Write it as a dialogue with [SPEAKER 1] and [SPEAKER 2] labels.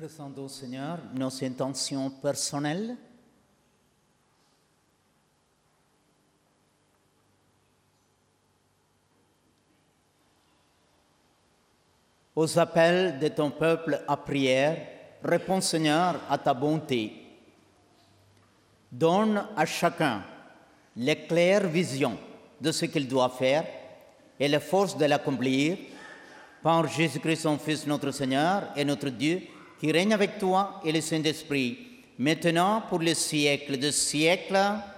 [SPEAKER 1] Présentons au Seigneur nos intentions personnelles. Aux appels de ton peuple à prière, réponds Seigneur à ta bonté. Donne à chacun les claires visions de ce qu'il doit faire et les forces de l'accomplir par Jésus-Christ, son Fils, notre Seigneur et notre Dieu, qui règne avec toi et le Saint-Esprit, maintenant pour les siècles de siècles.